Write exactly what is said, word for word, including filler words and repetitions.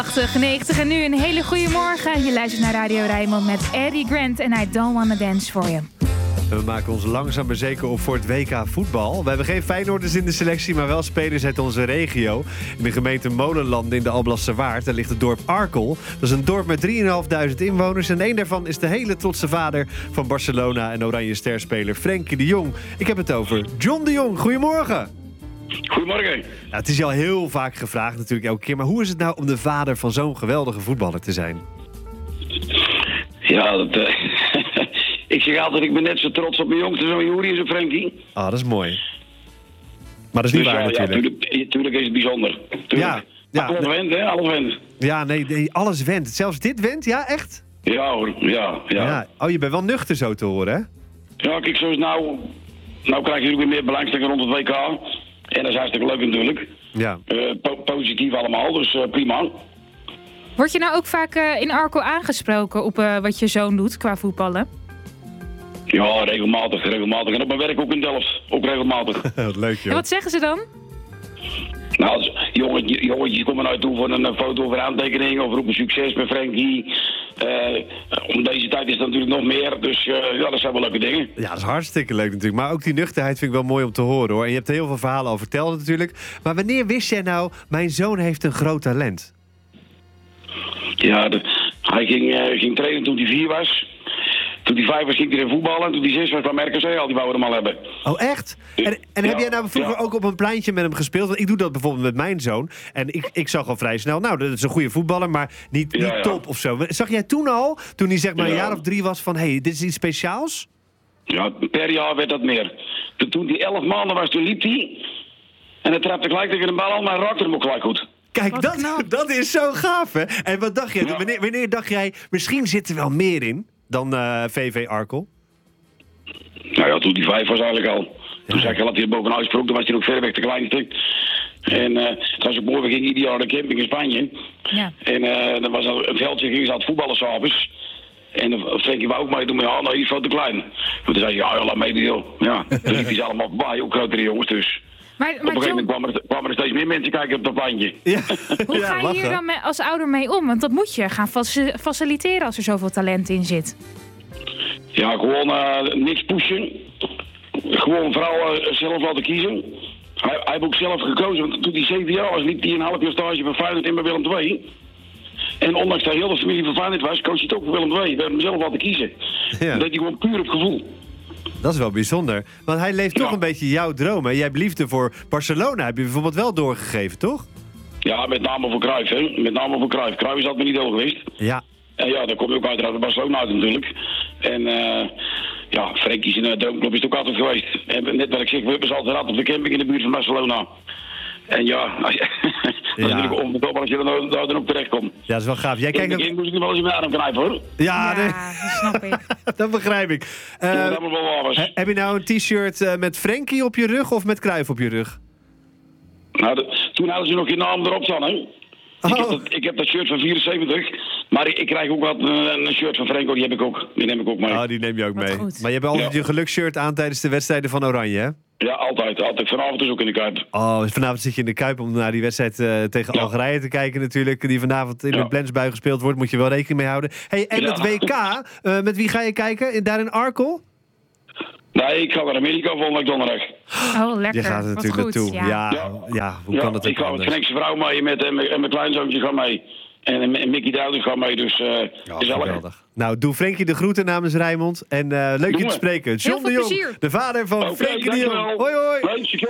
achtig, negentig en nu een hele goede morgen. Je luistert naar Radio Rijnmond met Eddie Grant en I Don't Wanna Dance For You. We maken ons langzaam maar zeker op voor het W K voetbal. We hebben geen Feyenoorders in de selectie, maar wel spelers uit onze regio. In de gemeente Molenlanden in de Alblassche Waard, daar ligt het dorp Arkel. Dat is een dorp met drieduizend vijfhonderd inwoners. En een daarvan is de hele trotse vader van Barcelona en Oranje sterspeler Frenkie de Jong. Ik heb het over John de Jong. Goedemorgen. Goedemorgen. Nou, het is je al heel vaak gevraagd natuurlijk elke keer. Maar hoe is het nou om de vader van zo'n geweldige voetballer te zijn? Ja, dat... Uh, ik zeg altijd, ik ben net zo trots op mijn jongste, zo'n Juri en zo'n Frenkie. Ah, dat is mooi. Maar dat is niet dus, waar ja, natuurlijk. Ja, tuurlijk is het bijzonder. Tuurlijk. Ja, ja. Alles went, hè? Alles went. Ja, nee, nee, alles went. Zelfs dit went, ja, echt? Ja hoor, ja, ja. ja. Oh, je bent wel nuchter zo te horen, hè? Ja, kijk, zoals nou... Nou krijg je natuurlijk weer meer belangstelling rond het W K. En dat is hartstikke leuk natuurlijk. Ja. Uh, po- positief allemaal, dus uh, prima. Word je nou ook vaak uh, in Arkel aangesproken op uh, wat je zoon doet qua voetballen? Ja, regelmatig, regelmatig. En op mijn werk ook in Delft, ook regelmatig. Wat leuk, joh. En wat zeggen ze dan? Nou, als jongetjes, jongetjes komen naar toe voor een foto of een aantekening of roepen succes met Frenkie. Uh, om deze tijd is het natuurlijk nog meer, dus uh, ja, dat zijn wel leuke dingen. Ja, dat is hartstikke leuk natuurlijk. Maar ook die nuchterheid vind ik wel mooi om te horen, hoor. En je hebt er heel veel verhalen over verteld natuurlijk. Maar wanneer wist jij nou, mijn zoon heeft een groot talent? Ja, de, hij ging, uh, ging trainen toen hij vier was. Toen hij vijf was ging hij in voetballen. En toen hij zes was kwam R K C al, die wouden hem al hebben. Oh, echt? En, en ja, heb jij nou vroeger ja. ook op een pleintje met hem gespeeld? Want ik doe dat bijvoorbeeld met mijn zoon. En ik, ik zag al vrij snel, nou, dat is een goede voetballer, maar niet, niet Ja, ja. top of zo. Zag jij toen al, toen hij zeg maar een Ja. jaar of drie was, van hé, hey, dit is iets speciaals? Ja, per jaar werd dat meer. Toen, toen hij elf maanden was, toen liep hij. En hij trapte gelijk tegen de bal aan, maar hij raakte hem ook gelijk goed. Kijk, Wat dat, knap. dat is zo gaaf, hè? En wat dacht je? Ja. Wanneer, wanneer dacht jij, misschien zit er wel meer in dan uh, V V Arkel? Nou ja, toen hij vijf was eigenlijk al. Toen Ja. zei ik al dat hij er bovenuit sprong, toen was hij nog ver weg de kleinste. En uh, het was ook mooi, we gingen ieder jaar naar de camping in Spanje. Ja. En uh, er was een veldje, gingen ze aan het voetballen s'avonds. En uh, Frenkie wou ook mee doen, maar ja, nou, die is veel te klein. En toen zei hij, ja, ja, laat mee, joh. Ja, toen liep hij ze allemaal voorbij, ook grotere jongens dus. Maar, Op een maar gegeven John, moment kwamen er, kwamen er steeds meer mensen kijken op dat plantje. Ja. hoe Ja, ga je hier lachen. dan met, als ouder mee om? Want dat moet je gaan faci- faciliteren als er zoveel talent in zit. Ja, gewoon uh, niks pushen. Gewoon vooral uh, zelf laten kiezen. Hij, hij heeft ook zelf gekozen, want toen hij zeven jaar was, liep hij een half jaar stage bij Feyenoord in bij Willem twee. En ondanks dat heel de familie van Feyenoord was, koos hij het ook voor Willem twee. We hebben hem zelf laten kiezen. Ja. Dat deed hij gewoon puur op gevoel. Dat is wel bijzonder. Want hij leeft toch Ja. een beetje jouw droom. Hè? Jij hebt liefde voor Barcelona, heb je bijvoorbeeld wel doorgegeven, toch? Ja, met name voor Cruijff, hè. Met name voor Cruijff. Cruijff is altijd mijn idool geweest. Ja. En ja, daar kom je ook uiteraard bij Barcelona uit natuurlijk. En uh, ja, Frenkie zijn uh, droomclub is het ook altijd geweest. En net wat ik zeg, we hebben ze altijd gehad op de camping in de buurt van Barcelona. En ja, dat is Ja. natuurlijk onverdomme als je er nou- daar dan ook terecht komt. Ja, dat is wel gaaf. Jij In het kijkt ook... begin moest ik nog wel eens in mijn arm knijpen, hoor. Ja, Ja, nee. dat snap ik. Dat begrijp ik. Toen Uh, het allemaal wel waar was. he- heb je nou een t-shirt uh, met Frenkie op je rug of met Cruijff op je rug? Nou, de- toen hadden ze nog je naam erop staan, hè. Ik, heb Oh. dat, ik heb dat shirt van vierenzeventig, maar ik, ik krijg ook wat een, een shirt van Frenkie, die heb ik ook. Die neem ik ook mee. Oh, die neem je ook Wat mee. goed. Maar je hebt altijd Ja. je geluksshirt aan tijdens de wedstrijden van Oranje, hè? Ja, altijd, altijd. Vanavond dus ook in de Kuip. Oh, vanavond zit je in de Kuip om naar die wedstrijd uh, tegen Ja. Algerije te kijken natuurlijk. Die vanavond in Ja. de Blensbui gespeeld wordt. Moet je wel rekening mee houden. Hey, en Ja. het W K, uh, met wie ga je kijken? In- Daar in Arkel? Nee, ik ga naar Amerika volgende week donderdag. Oh, lekker. Je gaat er Wat natuurlijk goed, naartoe. ja. Ja, ja. Ja. hoe Ja, kan het ik ook ga met anders? Frenkie vrouw mee met, en, mijn, en mijn kleinzoontje gaat mee. En, en Mickey Duidelijk gaat mee, dus uh, Ja, gezellig. geweldig. Nou, doe Frenkie de groeten namens Rijnmond. En uh, leuk je Doen te we. spreken. John veel de Jong, plezier. de vader van Oké, Frenkie de Jong. dankjewel. Hoi, hoi. Leuk, succes.